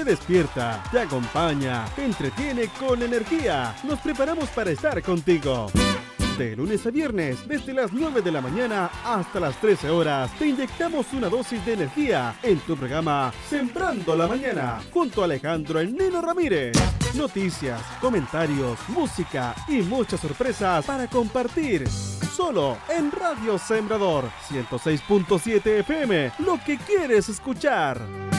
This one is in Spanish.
despierta, te acompaña, te entretiene con energía. Nos preparamos para estar contigo. De lunes a viernes, desde las 9 de la mañana hasta las 13 horas, te inyectamos una dosis de energía en tu programa Sembrando la Mañana, junto a Alejandro El Nino Ramírez. Noticias, comentarios, música y muchas sorpresas para compartir. Solo en Radio Sembrador 106.7 FM, lo que quieres escuchar.